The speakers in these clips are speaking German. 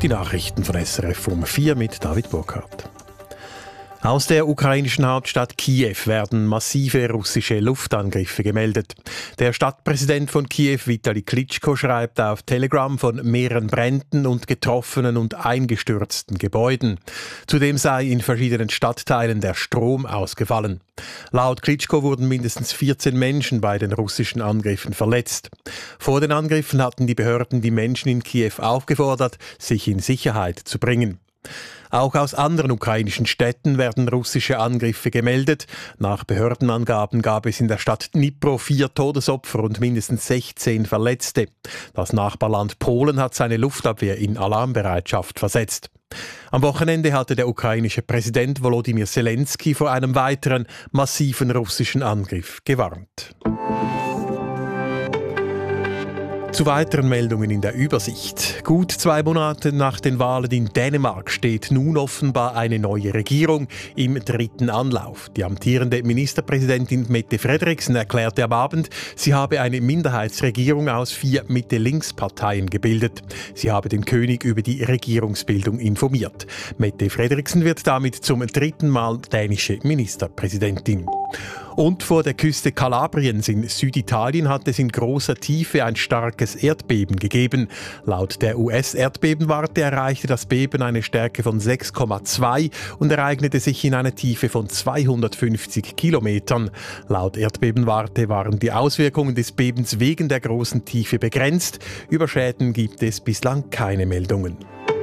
Die Nachrichten von SRF um 4 mit David Burkhardt. Aus der ukrainischen Hauptstadt Kiew werden massive russische Luftangriffe gemeldet. Der Stadtpräsident von Kiew, Vitali Klitschko, schreibt auf Telegram von mehreren Bränden und getroffenen und eingestürzten Gebäuden. Zudem sei in verschiedenen Stadtteilen der Strom ausgefallen. Laut Klitschko wurden mindestens 14 Menschen bei den russischen Angriffen verletzt. Vor den Angriffen hatten die Behörden die Menschen in Kiew aufgefordert, sich in Sicherheit zu bringen. Auch aus anderen ukrainischen Städten werden russische Angriffe gemeldet. Nach Behördenangaben gab es in der Stadt Dnipro 4 Todesopfer und mindestens 16 Verletzte. Das Nachbarland Polen hat seine Luftabwehr in Alarmbereitschaft versetzt. Am Wochenende hatte der ukrainische Präsident Volodymyr Zelensky vor einem weiteren massiven russischen Angriff gewarnt. Zu weiteren Meldungen in der Übersicht. Gut 2 Monate nach den Wahlen in Dänemark steht nun offenbar eine neue Regierung im 3. Anlauf. Die amtierende Ministerpräsidentin Mette Frederiksen erklärte am Abend, sie habe eine Minderheitsregierung aus 4 Mitte-Links-Parteien gebildet. Sie habe den König über die Regierungsbildung informiert. Mette Frederiksen wird damit zum 3. Mal dänische Ministerpräsidentin. Und vor der Küste Kalabriens in Süditalien hat es in großer Tiefe ein starkes Erdbeben gegeben. Laut der US-Erdbebenwarte erreichte das Beben eine Stärke von 6,2 und ereignete sich in einer Tiefe von 250 Kilometern. Laut Erdbebenwarte waren die Auswirkungen des Bebens wegen der großen Tiefe begrenzt. Über Schäden gibt es bislang keine Meldungen.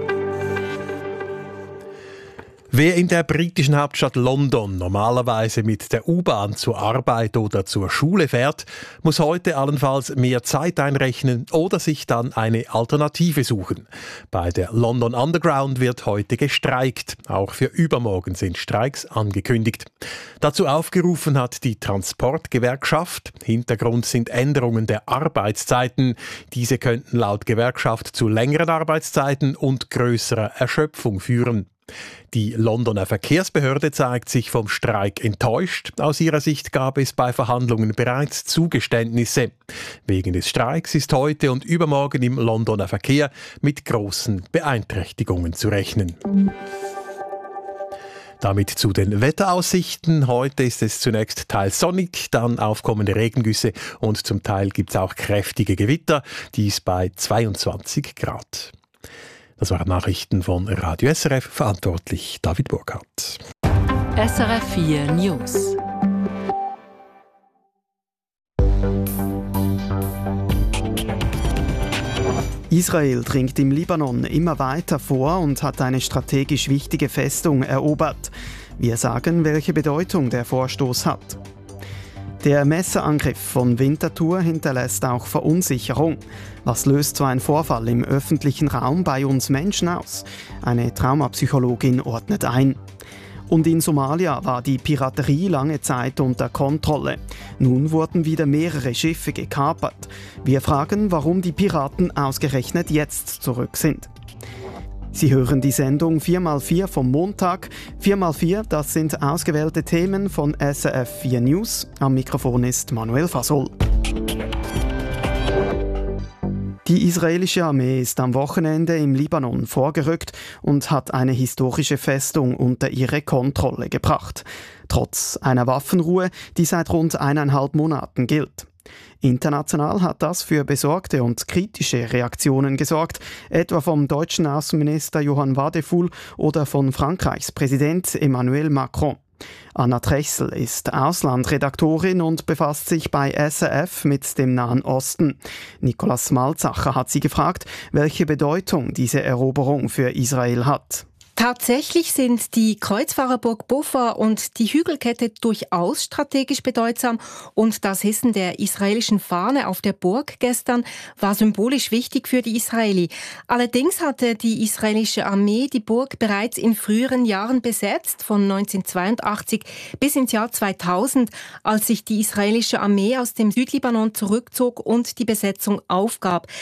Wer in der britischen Hauptstadt London normalerweise mit der U-Bahn zur Arbeit oder zur Schule fährt, muss heute allenfalls mehr Zeit einrechnen oder sich dann eine Alternative suchen. Bei der London Underground wird heute gestreikt. Auch für übermorgen sind Streiks angekündigt. Dazu aufgerufen hat die Transportgewerkschaft. Hintergrund sind Änderungen der Arbeitszeiten. Diese könnten laut Gewerkschaft zu längeren Arbeitszeiten und größerer Erschöpfung führen. Die Londoner Verkehrsbehörde zeigt sich vom Streik enttäuscht. Aus ihrer Sicht gab es bei Verhandlungen bereits Zugeständnisse. Wegen des Streiks ist heute und übermorgen im Londoner Verkehr mit großen Beeinträchtigungen zu rechnen. Damit zu den Wetteraussichten. Heute ist es zunächst teils sonnig, dann aufkommende Regengüsse und zum Teil gibt es auch kräftige Gewitter, dies bei 22 Grad. Das waren Nachrichten von Radio SRF, verantwortlich David Burkhardt. SRF 4 News. Israel dringt im Libanon immer weiter vor und hat eine strategisch wichtige Festung erobert. Wir sagen, welche Bedeutung der Vorstoß hat. Der Messerangriff von Winterthur hinterlässt auch Verunsicherung. Was löst so ein Vorfall im öffentlichen Raum bei uns Menschen aus? Eine Traumapsychologin ordnet ein. Und in Somalia war die Piraterie lange Zeit unter Kontrolle. Nun wurden wieder mehrere Schiffe gekapert. Wir fragen, warum die Piraten ausgerechnet jetzt zurück sind. Sie hören die Sendung 4x4 vom Montag. 4x4, das sind ausgewählte Themen von SRF 4 News. Am Mikrofon ist Manuel Fasol. Die israelische Armee ist am Wochenende im Libanon vorgerückt und hat eine historische Festung unter ihre Kontrolle gebracht. Trotz einer Waffenruhe, die seit rund 1,5 Monaten gilt. International hat das für besorgte und kritische Reaktionen gesorgt, etwa vom deutschen Außenminister Johann Wadephul oder von Frankreichs Präsident Emmanuel Macron. Anna Trechsel ist Auslandredaktorin und befasst sich bei SRF mit dem Nahen Osten. Nicolas Malzacher hat sie gefragt, welche Bedeutung diese Eroberung für Israel hat. Tatsächlich sind die Kreuzfahrerburg Bofar und die Hügelkette durchaus strategisch bedeutsam und das Hissen der israelischen Fahne auf der Burg gestern war symbolisch wichtig für die Israeli. Allerdings hatte die israelische Armee die Burg bereits in früheren Jahren besetzt, von 1982 bis ins Jahr 2000, als sich die israelische Armee aus dem Südlibanon zurückzog und die Besetzung aufgab.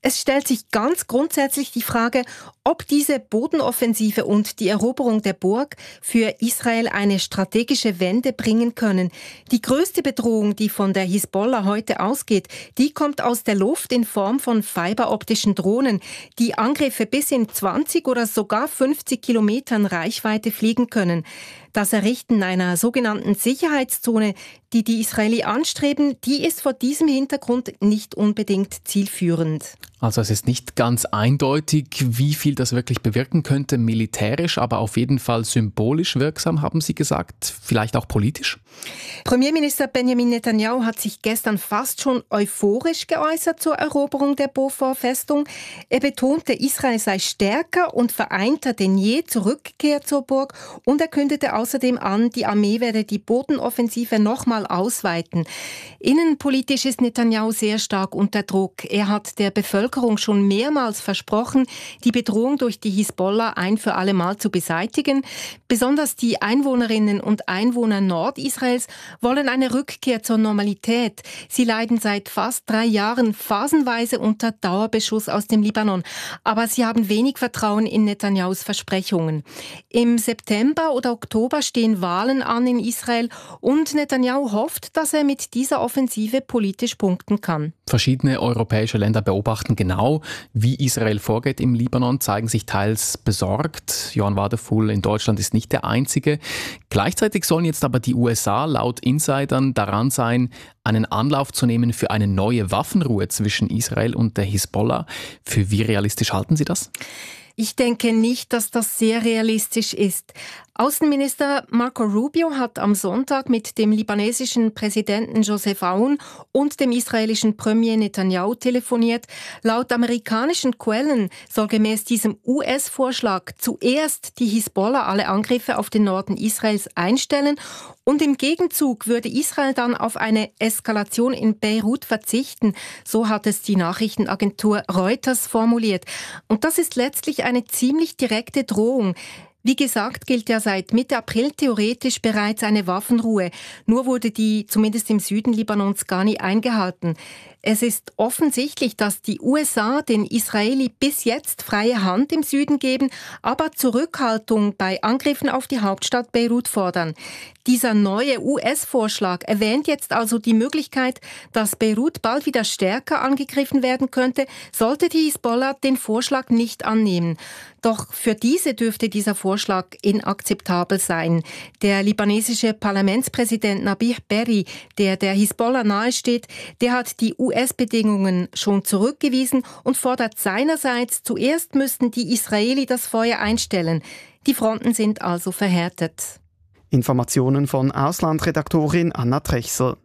Es stellt sich ganz grundsätzlich die Frage, ob diese Bodenoffensive und die Eroberung der Burg für Israel eine strategische Wende bringen können. Die größte Bedrohung, die von der Hisbollah heute ausgeht, die kommt aus der Luft in Form von fiberoptischen Drohnen, die Angriffe bis in 20 oder sogar 50 Kilometern Reichweite fliegen können. Das Errichten einer sogenannten Sicherheitszone, die die Israelis anstreben, die ist vor diesem Hintergrund nicht unbedingt zielführend. Also es ist nicht ganz eindeutig, wie viel das wirklich bewirken könnte, militärisch, aber auf jeden Fall symbolisch wirksam, haben Sie gesagt, vielleicht auch politisch? Premierminister Benjamin Netanyahu hat sich gestern fast schon euphorisch geäußert zur Eroberung der Beaufort-Festung. Er betonte, Israel sei stärker und vereinter denn je zurückgekehrt zur Burg und er kündete außerdem an, die Armee werde die Bodenoffensive nochmal ausweiten. Innenpolitisch ist Netanyahu sehr stark unter Druck. Er hat der Bevölkerung schon mehrmals versprochen, die Bedrohung durch die Hisbollah ein für alle Mal zu beseitigen. Besonders die Einwohnerinnen und Einwohner Nordisraels wollen eine Rückkehr zur Normalität. Sie leiden seit fast 3 Jahren phasenweise unter Dauerbeschuss aus dem Libanon. Aber sie haben wenig Vertrauen in Netanyahus Versprechungen. Im September oder Oktober stehen Wahlen an in Israel und Netanyahu hofft, dass er mit dieser Offensive politisch punkten kann. Verschiedene europäische Länder beobachten genau, wie Israel vorgeht im Libanon, zeigen sich teils besorgt. Johann Wadefuhl in Deutschland ist nicht der Einzige. Gleichzeitig sollen jetzt aber die USA laut Insidern daran sein, einen Anlauf zu nehmen für eine neue Waffenruhe zwischen Israel und der Hisbollah. Für wie realistisch halten Sie das? Ich denke nicht, dass das sehr realistisch ist. Außenminister Marco Rubio hat am Sonntag mit dem libanesischen Präsidenten Joseph Aoun und dem israelischen Premier Netanyahu telefoniert. Laut amerikanischen Quellen soll gemäß diesem US-Vorschlag zuerst die Hisbollah alle Angriffe auf den Norden Israels einstellen und im Gegenzug würde Israel dann auf eine Eskalation in Beirut verzichten. So hat es die Nachrichtenagentur Reuters formuliert. Und das ist letztlich eine ziemlich direkte Drohung. Wie gesagt, gilt ja seit Mitte April theoretisch bereits eine Waffenruhe. Nur wurde die zumindest im Süden Libanons gar nie eingehalten. Es ist offensichtlich, dass die USA den Israelis bis jetzt freie Hand im Süden geben, aber Zurückhaltung bei Angriffen auf die Hauptstadt Beirut fordern. Dieser neue US-Vorschlag erwähnt jetzt also die Möglichkeit, dass Beirut bald wieder stärker angegriffen werden könnte, sollte die Hisbollah den Vorschlag nicht annehmen. Doch für diese dürfte dieser Vorschlag inakzeptabel sein. Der libanesische Parlamentspräsident Nabih Berri, der Hisbollah nahesteht, der hat die US-Bedingungen schon zurückgewiesen und fordert seinerseits, zuerst müssten die Israelis das Feuer einstellen. Die Fronten sind also verhärtet. Informationen von Auslandredaktorin Anna Trechsel.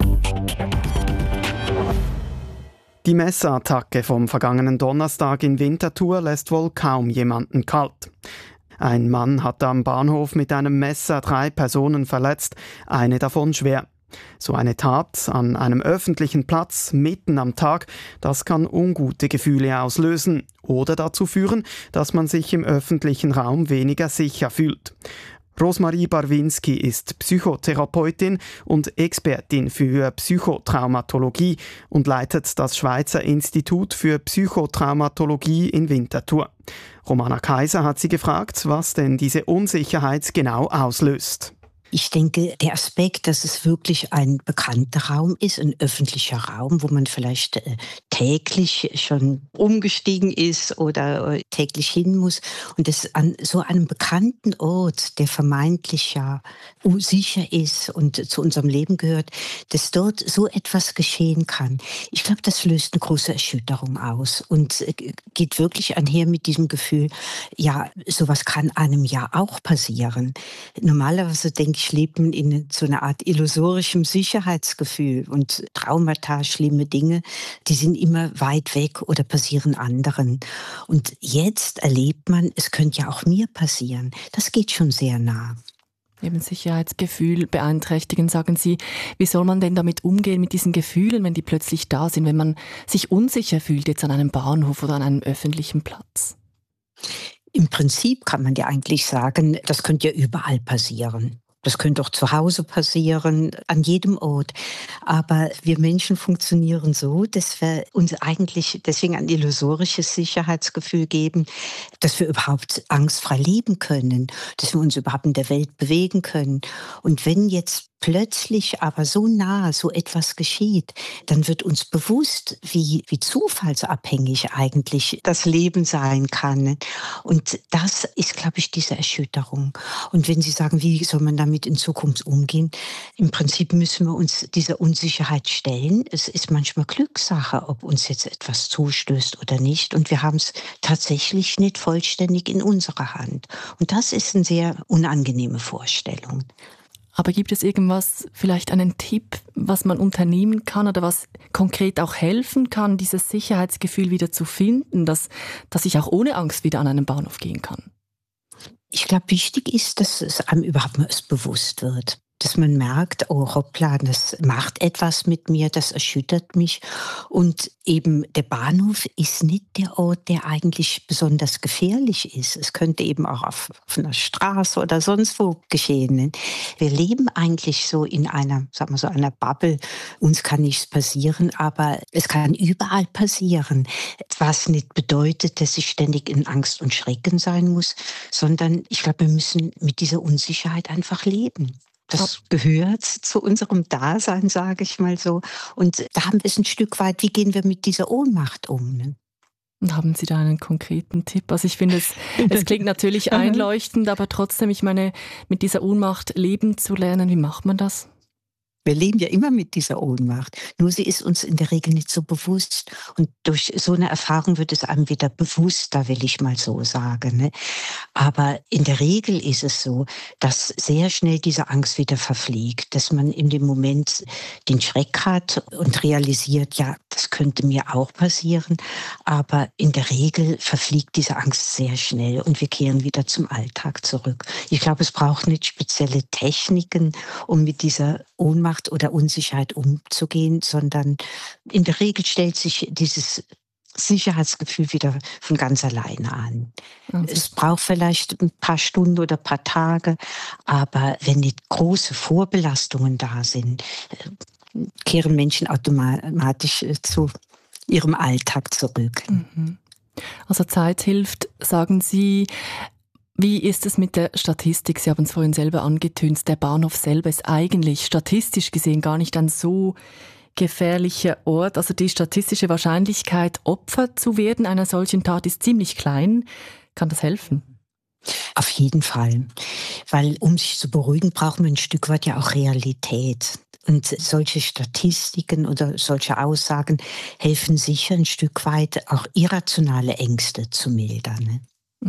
Die Messerattacke vom vergangenen Donnerstag in Winterthur lässt wohl kaum jemanden kalt. Ein Mann hat am Bahnhof mit einem Messer 3 Personen verletzt, eine davon schwer. So eine Tat an einem öffentlichen Platz mitten am Tag, das kann ungute Gefühle auslösen oder dazu führen, dass man sich im öffentlichen Raum weniger sicher fühlt. Rosmarie Barwinski ist Psychotherapeutin und Expertin für Psychotraumatologie und leitet das Schweizer Institut für Psychotraumatologie in Winterthur. Romana Kaiser hat sie gefragt, was denn diese Unsicherheit genau auslöst. Ich denke, der Aspekt, dass es wirklich ein bekannter Raum ist, ein öffentlicher Raum, wo man vielleicht täglich schon umgestiegen ist oder täglich hin muss und es an so einem bekannten Ort, der vermeintlich ja sicher ist und zu unserem Leben gehört, dass dort so etwas geschehen kann. Ich glaube, das löst eine große Erschütterung aus und geht wirklich einher mit diesem Gefühl, ja, sowas kann einem ja auch passieren. Normalerweise denke ich, lebt man in so einer Art illusorischem Sicherheitsgefühl und Traumata, schlimme Dinge, die sind immer weit weg oder passieren anderen. Und jetzt erlebt man, es könnte ja auch mir passieren. Das geht schon sehr nah. Eben Sicherheitsgefühl beeinträchtigen, sagen Sie. Wie soll man denn damit umgehen, mit diesen Gefühlen, wenn die plötzlich da sind, wenn man sich unsicher fühlt jetzt an einem Bahnhof oder an einem öffentlichen Platz? Im Prinzip kann man ja eigentlich sagen, das könnte ja überall passieren. Das könnte auch zu Hause passieren, an jedem Ort. Aber wir Menschen funktionieren so, dass wir uns eigentlich deswegen ein illusorisches Sicherheitsgefühl geben, dass wir überhaupt angstfrei leben können, dass wir uns überhaupt in der Welt bewegen können. Und wenn jetzt plötzlich aber so nah so etwas geschieht, dann wird uns bewusst, wie zufallsabhängig eigentlich das Leben sein kann. Und das ist, glaube ich, diese Erschütterung. Und wenn Sie sagen, wie soll man damit in Zukunft umgehen? Im Prinzip müssen wir uns dieser Unsicherheit stellen. Es ist manchmal Glückssache, ob uns jetzt etwas zustößt oder nicht. Und wir haben es tatsächlich nicht vollständig in unserer Hand. Und das ist eine sehr unangenehme Vorstellung. Aber gibt es irgendwas, vielleicht einen Tipp, was man unternehmen kann oder was konkret auch helfen kann, dieses Sicherheitsgefühl wieder zu finden, dass ich auch ohne Angst wieder an einen Bahnhof gehen kann? Ich glaube, wichtig ist, dass es einem überhaupt mal bewusst wird. Dass man merkt, oh hoppla, das macht etwas mit mir, das erschüttert mich. Und eben der Bahnhof ist nicht der Ort, der eigentlich besonders gefährlich ist. Es könnte eben auch auf einer Straße oder sonst wo geschehen. Wir leben eigentlich so in einer, sagen wir so, einer Bubble. Uns kann nichts passieren, aber es kann überall passieren. Was nicht bedeutet, dass ich ständig in Angst und Schrecken sein muss, sondern ich glaube, wir müssen mit dieser Unsicherheit einfach leben. Das gehört zu unserem Dasein, sage ich mal so. Und da haben wir es ein Stück weit, wie gehen wir mit dieser Ohnmacht um? Ne? Und haben Sie da einen konkreten Tipp? Also ich finde, es klingt natürlich einleuchtend, aber trotzdem, ich meine, mit dieser Ohnmacht leben zu lernen, wie macht man das? Wir leben ja immer mit dieser Ohnmacht, nur sie ist uns in der Regel nicht so bewusst. Und durch so eine Erfahrung wird es einem wieder bewusster, will ich mal so sagen. Ne? Aber in der Regel ist es so, dass sehr schnell diese Angst wieder verfliegt, dass man in dem Moment den Schreck hat und realisiert, ja, das könnte mir auch passieren. Aber in der Regel verfliegt diese Angst sehr schnell und wir kehren wieder zum Alltag zurück. Ich glaube, es braucht nicht spezielle Techniken, um mit dieser Ohnmacht oder Unsicherheit umzugehen, sondern in der Regel stellt sich dieses Sicherheitsgefühl wieder von ganz alleine an. Also es braucht vielleicht ein paar Stunden oder ein paar Tage, aber wenn nicht große Vorbelastungen da sind, kehren Menschen automatisch zu ihrem Alltag zurück. Also Zeit hilft, sagen Sie. Wie ist es mit der Statistik? Sie haben es vorhin selber angetönt. Der Bahnhof selber ist eigentlich statistisch gesehen gar nicht ein so gefährlicher Ort. Also die statistische Wahrscheinlichkeit, Opfer zu werden einer solchen Tat, ist ziemlich klein. Kann das helfen? Auf jeden Fall. Weil um sich zu beruhigen, braucht man ein Stück weit ja auch Realität. Und solche Statistiken oder solche Aussagen helfen sicher ein Stück weit auch irrationale Ängste zu mildern. Ne?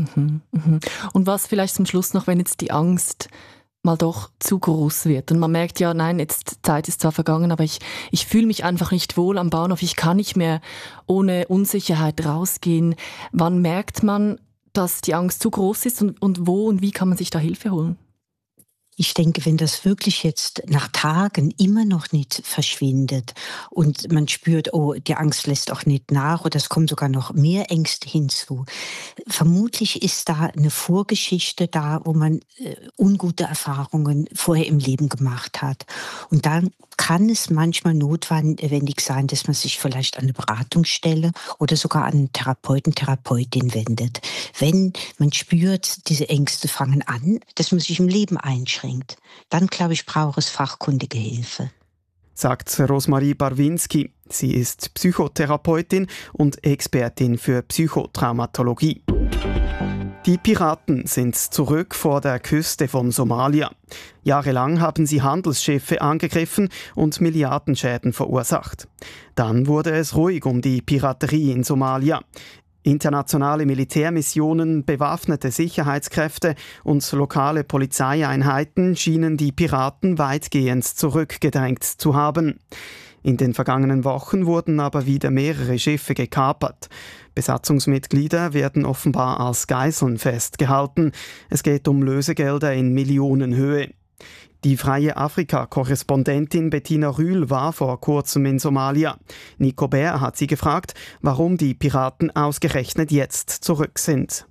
Und was vielleicht zum Schluss noch, wenn jetzt die Angst mal doch zu groß wird und man merkt, ja, nein, jetzt Zeit ist zwar vergangen, aber ich fühle mich einfach nicht wohl am Bahnhof, ich kann nicht mehr ohne Unsicherheit rausgehen. Wann merkt man, dass die Angst zu groß ist und wo und wie kann man sich da Hilfe holen? Ich denke, wenn das wirklich jetzt nach Tagen immer noch nicht verschwindet und man spürt, oh, die Angst lässt auch nicht nach oder es kommen sogar noch mehr Ängste hinzu, vermutlich ist da eine Vorgeschichte da, wo man ungute Erfahrungen vorher im Leben gemacht hat. Und dann kann es manchmal notwendig sein, dass man sich vielleicht an eine Beratungsstelle oder sogar an einen Therapeuten, Therapeutin wendet. Wenn man spürt, diese Ängste fangen an, dass man sich im Leben einschränkt, dann, glaube ich, braucht es fachkundige Hilfe. Sagt Rosmarie Barwinski. Sie ist Psychotherapeutin und Expertin für Psychotraumatologie. Die Piraten sind zurück vor der Küste von Somalia. Jahrelang haben sie Handelsschiffe angegriffen und Milliardenschäden verursacht. Dann wurde es ruhig um die Piraterie in Somalia. Internationale Militärmissionen, bewaffnete Sicherheitskräfte und lokale Polizeieinheiten schienen die Piraten weitgehend zurückgedrängt zu haben. In den vergangenen Wochen wurden aber wieder mehrere Schiffe gekapert. Besatzungsmitglieder werden offenbar als Geiseln festgehalten. Es geht um Lösegelder in Millionenhöhe. Die Freie Afrika-Korrespondentin Bettina Rühl war vor kurzem in Somalia. Nico Bär hat sie gefragt, warum die Piraten ausgerechnet jetzt zurück sind.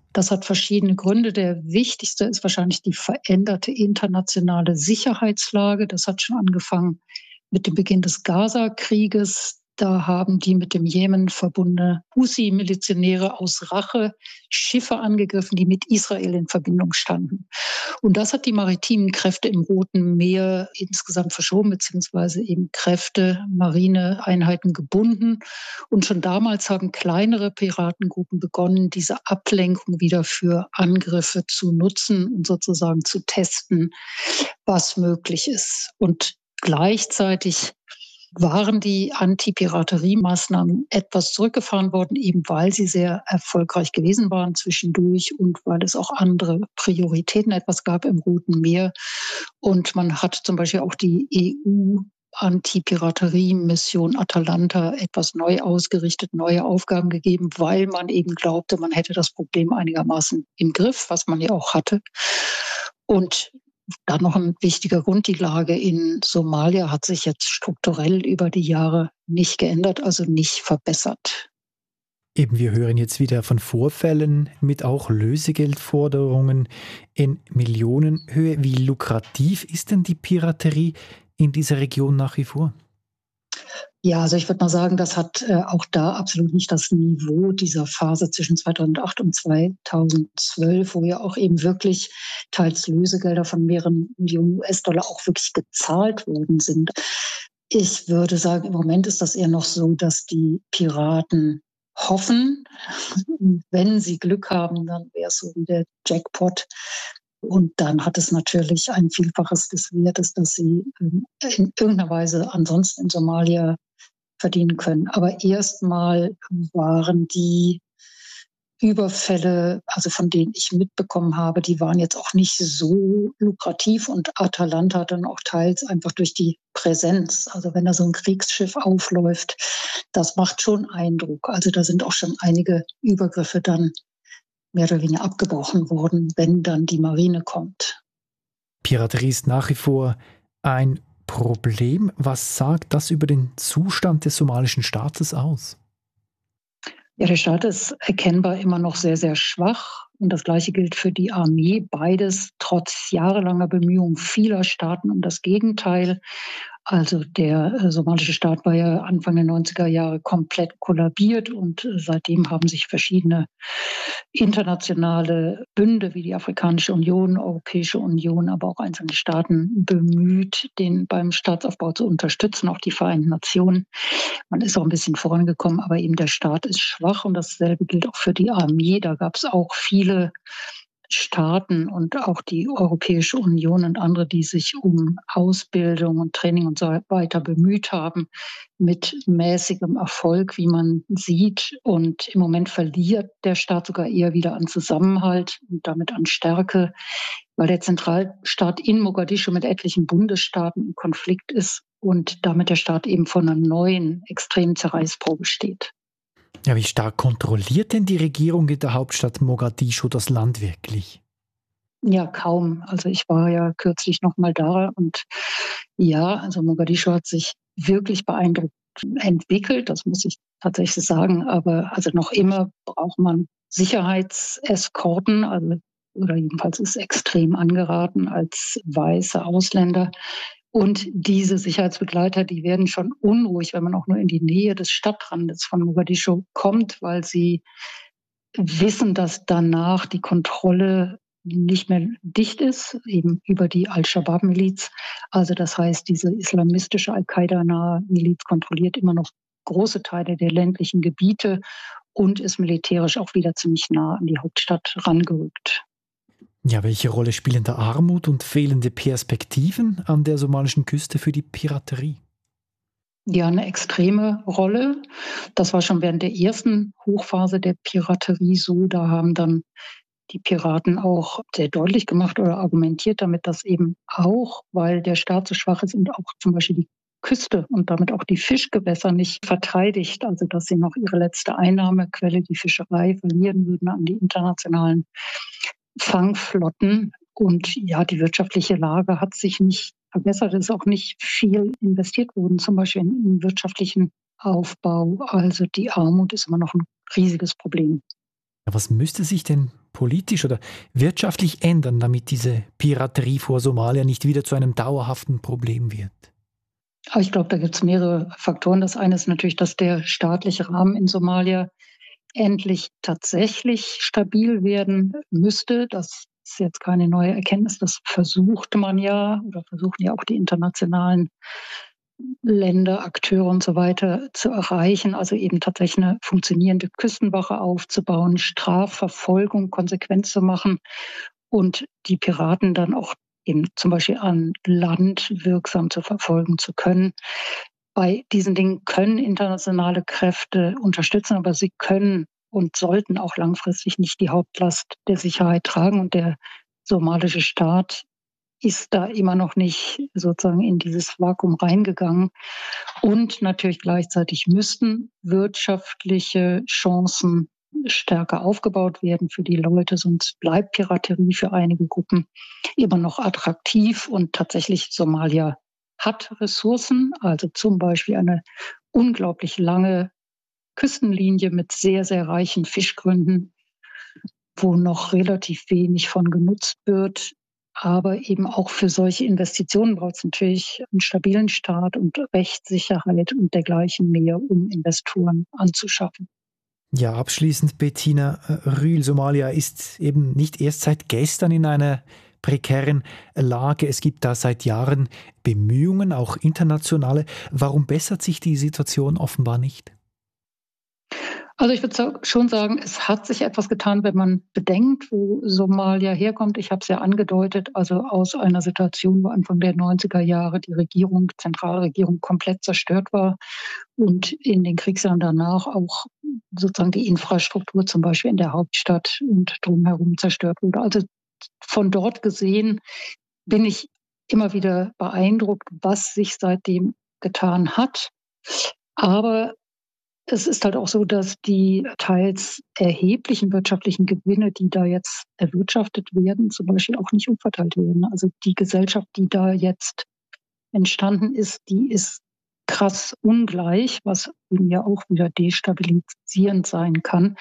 Das hat verschiedene Gründe. Der wichtigste ist wahrscheinlich die veränderte internationale Sicherheitslage. Das hat schon angefangen mit dem Beginn des Gaza-Krieges. Da haben die mit dem Jemen verbundene Husi-Milizionäre aus Rache Schiffe angegriffen, die mit Israel in Verbindung standen. Und das hat die maritimen Kräfte im Roten Meer insgesamt verschoben, beziehungsweise eben Kräfte, Marineeinheiten gebunden. Und schon damals haben kleinere Piratengruppen begonnen, diese Ablenkung wieder für Angriffe zu nutzen und sozusagen zu testen, was möglich ist. Und gleichzeitig waren die Anti-Piraterie-Maßnahmen etwas zurückgefahren worden, eben weil sie sehr erfolgreich gewesen waren zwischendurch und weil es auch andere Prioritäten etwas gab im Roten Meer. Und man hat zum Beispiel auch die EU-Anti-Piraterie-Mission Atalanta etwas neu ausgerichtet, neue Aufgaben gegeben, weil man eben glaubte, man hätte das Problem einigermaßen im Griff, was man ja auch hatte. Und dann noch ein wichtiger Grund, die Lage in Somalia hat sich jetzt strukturell über die Jahre nicht geändert, also nicht verbessert. Eben, wir hören jetzt wieder von Vorfällen mit auch Lösegeldforderungen in Millionenhöhe. Wie lukrativ ist denn die Piraterie in dieser Region nach wie vor? Ja, also ich würde mal sagen, das hat auch da absolut nicht das Niveau dieser Phase zwischen 2008 und 2012, wo ja auch eben wirklich teils Lösegelder von mehreren Millionen US-Dollar auch wirklich gezahlt worden sind. Ich würde sagen, im Moment ist das eher noch so, dass die Piraten hoffen, wenn sie Glück haben, dann wäre es so wie der Jackpot. Und dann hat es natürlich ein Vielfaches des Wertes, das sie in irgendeiner Weise ansonsten in Somalia verdienen können. Aber erstmal waren die Überfälle, also von denen ich mitbekommen habe, die waren jetzt auch nicht so lukrativ und Atalanta dann auch teils einfach durch die Präsenz. Also wenn da so ein Kriegsschiff aufläuft, das macht schon Eindruck. Also da sind auch schon einige Übergriffe dann mehr oder weniger abgebrochen worden, wenn dann die Marine kommt. Piraterie ist nach wie vor ein Problem. Was sagt das über den Zustand des somalischen Staates aus? Ja, der Staat ist erkennbar immer noch sehr, sehr schwach. Und das Gleiche gilt für die Armee. Beides trotz jahrelanger Bemühungen vieler Staaten um das Gegenteil. Also der somalische Staat war ja Anfang der 90er Jahre komplett kollabiert und seitdem haben sich verschiedene internationale Bünde wie die Afrikanische Union, Europäische Union, aber auch einzelne Staaten bemüht, den beim Staatsaufbau zu unterstützen, auch die Vereinten Nationen. Man ist auch ein bisschen vorangekommen, aber eben der Staat ist schwach und dasselbe gilt auch für die Armee. Da gab es auch viele Staaten und auch die Europäische Union und andere, die sich um Ausbildung und Training und so weiter bemüht haben, mit mäßigem Erfolg, wie man sieht. Und im Moment verliert der Staat sogar eher wieder an Zusammenhalt und damit an Stärke, weil der Zentralstaat in Mogadischu mit etlichen Bundesstaaten im Konflikt ist und damit der Staat eben vor einer neuen extremen Zerreißprobe steht. Ja, wie stark kontrolliert denn die Regierung in der Hauptstadt Mogadischu das Land wirklich? Ja, kaum. Also ich war ja kürzlich noch mal da und ja, also Mogadischu hat sich wirklich beeindruckend entwickelt, das muss ich tatsächlich sagen. Aber also noch immer braucht man Sicherheitseskorten, also oder jedenfalls ist extrem angeraten als weiße Ausländer. Und diese Sicherheitsbegleiter, die werden schon unruhig, wenn man auch nur in die Nähe des Stadtrandes von Mogadischu kommt, weil sie wissen, dass danach die Kontrolle nicht mehr dicht ist, eben über die Al-Shabaab-Miliz. Also das heißt, diese islamistische Al-Qaida-nahe Miliz kontrolliert immer noch große Teile der ländlichen Gebiete und ist militärisch auch wieder ziemlich nah an die Hauptstadt rangerückt. Ja, welche Rolle spielen da Armut und fehlende Perspektiven an der somalischen Küste für die Piraterie? Ja, eine extreme Rolle. Das war schon während der ersten Hochphase der Piraterie so. Da haben dann die Piraten auch sehr deutlich gemacht oder argumentiert damit, dass eben auch, weil der Staat so schwach ist und auch zum Beispiel die Küste und damit auch die Fischgewässer nicht verteidigt, also dass sie noch ihre letzte Einnahmequelle, die Fischerei, verlieren würden an die internationalen Fangflotten. Und ja, die wirtschaftliche Lage hat sich nicht verbessert. Es ist auch nicht viel investiert worden, zum Beispiel in wirtschaftlichen Aufbau. Also die Armut ist immer noch ein riesiges Problem. Was müsste sich denn politisch oder wirtschaftlich ändern, damit diese Piraterie vor Somalia nicht wieder zu einem dauerhaften Problem wird? Aber ich glaube, da gibt es mehrere Faktoren. Das eine ist natürlich, dass der staatliche Rahmen in Somalia endlich tatsächlich stabil werden müsste. Das ist jetzt keine neue Erkenntnis. Das versucht man ja oder versuchen ja auch die internationalen Länder, Akteure und so weiter zu erreichen. Also eben tatsächlich eine funktionierende Küstenwache aufzubauen, Strafverfolgung konsequent zu machen und die Piraten dann auch eben zum Beispiel an Land wirksam zu verfolgen zu können. Bei diesen Dingen können internationale Kräfte unterstützen, aber sie können und sollten auch langfristig nicht die Hauptlast der Sicherheit tragen. Und der somalische Staat ist da immer noch nicht sozusagen in dieses Vakuum reingegangen. Und natürlich gleichzeitig müssten wirtschaftliche Chancen stärker aufgebaut werden für die Leute, sonst bleibt Piraterie für einige Gruppen immer noch attraktiv. Und tatsächlich Somalia hat Ressourcen, also zum Beispiel eine unglaublich lange Küstenlinie mit sehr, sehr reichen Fischgründen, wo noch relativ wenig von genutzt wird. Aber eben auch für solche Investitionen braucht es natürlich einen stabilen Staat und Rechtssicherheit und dergleichen mehr, um Investoren anzuschaffen. Ja, abschließend Bettina Rühl, Somalia ist eben nicht erst seit gestern in einer prekären Lage. Es gibt da seit Jahren Bemühungen, auch internationale. Warum bessert sich die Situation offenbar nicht? Also ich würde schon sagen, es hat sich etwas getan, wenn man bedenkt, wo Somalia herkommt. Ich habe es ja angedeutet, also aus einer Situation, wo Anfang der 90er Jahre die Regierung, Zentralregierung komplett zerstört war und in den Kriegsjahren danach auch sozusagen die Infrastruktur zum Beispiel in der Hauptstadt und drumherum zerstört wurde. Also von dort gesehen bin ich immer wieder beeindruckt, was sich seitdem getan hat. Aber es ist halt auch so, dass die teils erheblichen wirtschaftlichen Gewinne, die da jetzt erwirtschaftet werden, zum Beispiel auch nicht umverteilt werden. Also die Gesellschaft, die da jetzt entstanden ist, die ist krass ungleich, was eben ja auch wieder destabilisierend sein kann.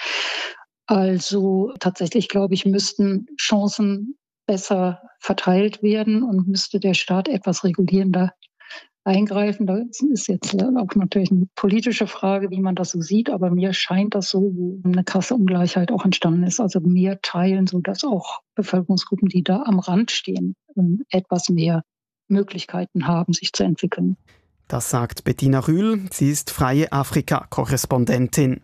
Also tatsächlich, glaube ich, müssten Chancen besser verteilt werden und müsste der Staat etwas regulierender eingreifen. Das ist jetzt auch natürlich eine politische Frage, wie man das so sieht, aber mir scheint das so, wo eine krasse Ungleichheit auch entstanden ist. Also mehr teilen, sodass auch Bevölkerungsgruppen, die da am Rand stehen, etwas mehr Möglichkeiten haben, sich zu entwickeln. Das sagt Bettina Rühl. Sie ist freie Afrika-Korrespondentin.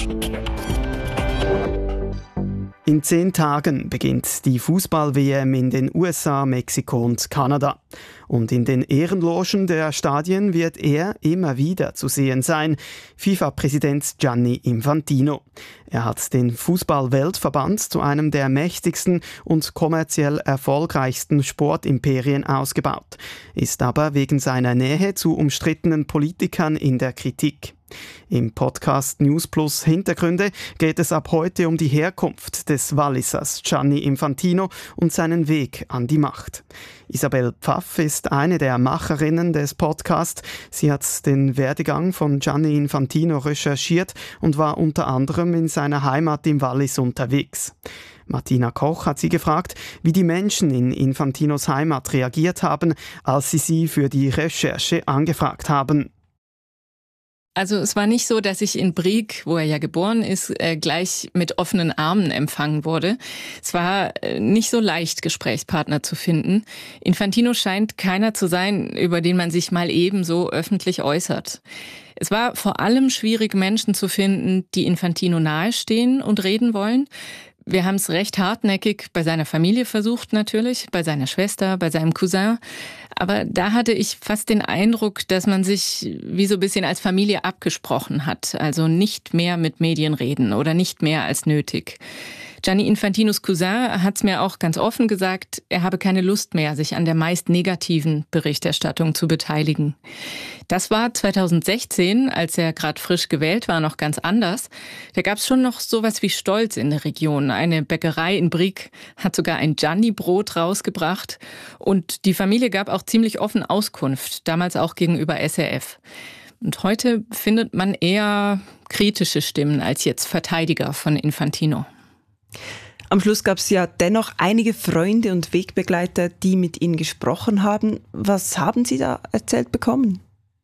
In 10 Tagen beginnt die Fußball-WM in den USA, Mexiko und Kanada. Und in den Ehrenlogen der Stadien wird er immer wieder zu sehen sein, FIFA-Präsident Gianni Infantino. Er hat den Fußball-Weltverband zu einem der mächtigsten und kommerziell erfolgreichsten Sportimperien ausgebaut, ist aber wegen seiner Nähe zu umstrittenen Politikern in der Kritik. Im Podcast News Plus Hintergründe geht es ab heute um die Herkunft des Wallisers Gianni Infantino und seinen Weg an die Macht. Isabel Pfaff ist eine der Macherinnen des Podcasts. Sie hat den Werdegang von Gianni Infantino recherchiert und war unter anderem in seiner Heimat im Wallis unterwegs. Martina Koch hat sie gefragt, wie die Menschen in Infantinos Heimat reagiert haben, als sie für die Recherche angefragt haben. Also es war nicht so, dass ich in Brieg, wo er ja geboren ist, gleich mit offenen Armen empfangen wurde. Es war nicht so leicht, Gesprächspartner zu finden. Infantino scheint keiner zu sein, über den man sich mal eben so öffentlich äußert. Es war vor allem schwierig, Menschen zu finden, die Infantino nahestehen und reden wollen. Wir haben es recht hartnäckig bei seiner Familie versucht natürlich, bei seiner Schwester, bei seinem Cousin. Aber da hatte ich fast den Eindruck, dass man sich wie so ein bisschen als Familie abgesprochen hat. Also nicht mehr mit Medien reden oder nicht mehr als nötig. Gianni Infantinos Cousin hat es mir auch ganz offen gesagt, er habe keine Lust mehr, sich an der meist negativen Berichterstattung zu beteiligen. Das war 2016, als er gerade frisch gewählt war, noch ganz anders. Da gab es schon noch sowas wie Stolz in der Region. Eine Bäckerei in Brieg hat sogar ein Gianni-Brot rausgebracht. Und die Familie gab auch ziemlich offen Auskunft, damals auch gegenüber SRF. Und heute findet man eher kritische Stimmen als jetzt Verteidiger von Infantino. Am Schluss gab es ja dennoch einige Freunde und Wegbegleiter, die mit Ihnen gesprochen haben. Was haben Sie da erzählt bekommen?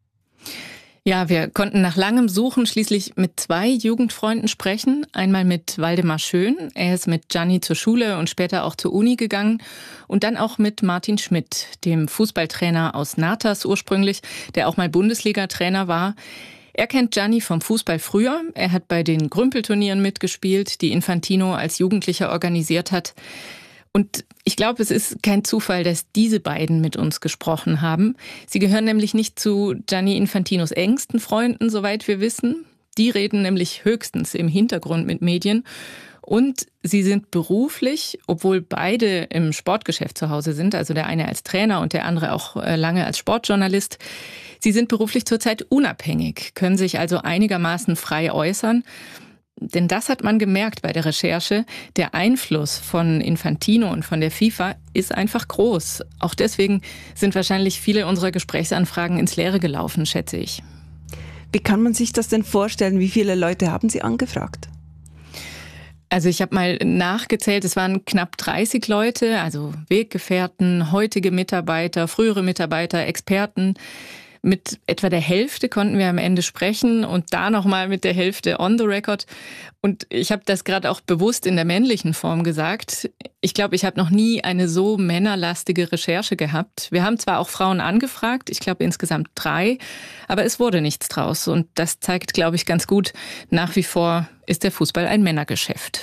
Ja, wir konnten nach langem Suchen schließlich mit 2 Jugendfreunden sprechen. Einmal mit Waldemar Schön, er ist mit Gianni zur Schule und später auch zur Uni gegangen. Und dann auch mit Martin Schmidt, dem Fußballtrainer aus Natas ursprünglich, der auch mal Bundesliga-Trainer war. Er kennt Gianni vom Fußball früher. Er hat bei den Grümpelturnieren mitgespielt, die Infantino als Jugendlicher organisiert hat. Und ich glaube, es ist kein Zufall, dass diese beiden mit uns gesprochen haben. Sie gehören nämlich nicht zu Gianni Infantinos engsten Freunden, soweit wir wissen. Die reden nämlich höchstens im Hintergrund mit Medien. Und sie sind beruflich, obwohl beide im Sportgeschäft zu Hause sind, also der eine als Trainer und der andere auch lange als Sportjournalist, sie sind beruflich zurzeit unabhängig, können sich also einigermaßen frei äußern. Denn das hat man gemerkt bei der Recherche. Der Einfluss von Infantino und von der FIFA ist einfach groß. Auch deswegen sind wahrscheinlich viele unserer Gesprächsanfragen ins Leere gelaufen, schätze ich. Wie kann man sich das denn vorstellen? Wie viele Leute haben Sie angefragt? Also ich habe mal nachgezählt, es waren knapp 30 Leute, also Weggefährten, heutige Mitarbeiter, frühere Mitarbeiter, Experten. Mit etwa der Hälfte konnten wir am Ende sprechen und da nochmal mit der Hälfte on the record. Und ich habe das gerade auch bewusst in der männlichen Form gesagt. Ich glaube, ich habe noch nie eine so männerlastige Recherche gehabt. Wir haben zwar auch Frauen angefragt, ich glaube insgesamt 3, aber es wurde nichts draus. Und das zeigt, glaube ich, ganz gut, nach wie vor ist der Fußball ein Männergeschäft.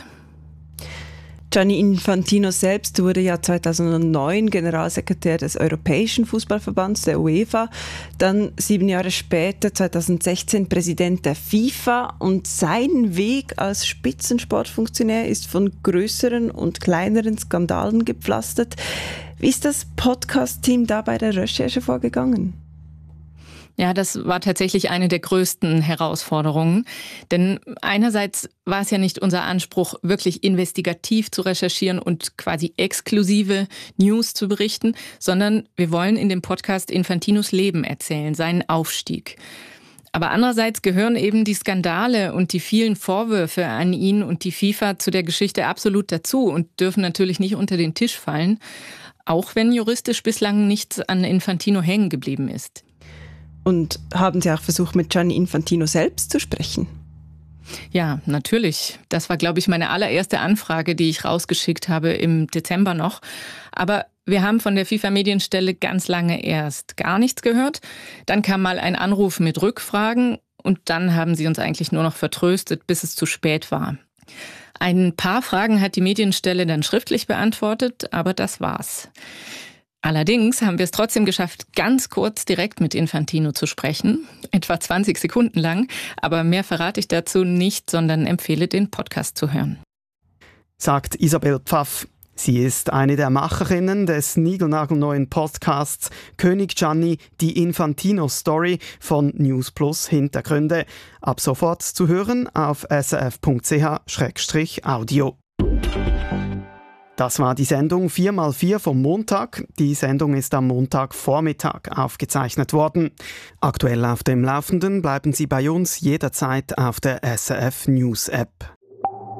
Gianni Infantino selbst wurde ja 2009 Generalsekretär des Europäischen Fußballverbands, der UEFA, dann 7 Jahre später, 2016, Präsident der FIFA, und sein Weg als Spitzensportfunktionär ist von größeren und kleineren Skandalen gepflastert. Wie ist das Podcast-Team da bei der Recherche vorgegangen? Ja, das war tatsächlich eine der größten Herausforderungen. Denn einerseits war es ja nicht unser Anspruch, wirklich investigativ zu recherchieren und quasi exklusive News zu berichten, sondern wir wollen in dem Podcast Infantinos Leben erzählen, seinen Aufstieg. Aber andererseits gehören eben die Skandale und die vielen Vorwürfe an ihn und die FIFA zu der Geschichte absolut dazu und dürfen natürlich nicht unter den Tisch fallen, auch wenn juristisch bislang nichts an Infantino hängen geblieben ist. Und haben Sie auch versucht, mit Gianni Infantino selbst zu sprechen? Ja, natürlich. Das war, glaube ich, meine allererste Anfrage, die ich rausgeschickt habe im Dezember noch. Aber wir haben von der FIFA-Medienstelle ganz lange erst gar nichts gehört. Dann kam mal ein Anruf mit Rückfragen und dann haben sie uns eigentlich nur noch vertröstet, bis es zu spät war. Ein paar Fragen hat die Medienstelle dann schriftlich beantwortet, aber das war's. Allerdings haben wir es trotzdem geschafft, ganz kurz direkt mit Infantino zu sprechen, etwa 20 Sekunden lang, aber mehr verrate ich dazu nicht, sondern empfehle, den Podcast zu hören. Sagt Isabel Pfaff. Sie ist eine der Macherinnen des niegelnagelneuen Podcasts König Gianni, die Infantino-Story von News Plus Hintergründe. Ab sofort zu hören auf srf.ch/audio. Das war die Sendung 4x4 vom Montag. Die Sendung ist am Montagvormittag aufgezeichnet worden. Aktuell auf dem Laufenden bleiben Sie bei uns jederzeit auf der SRF News App.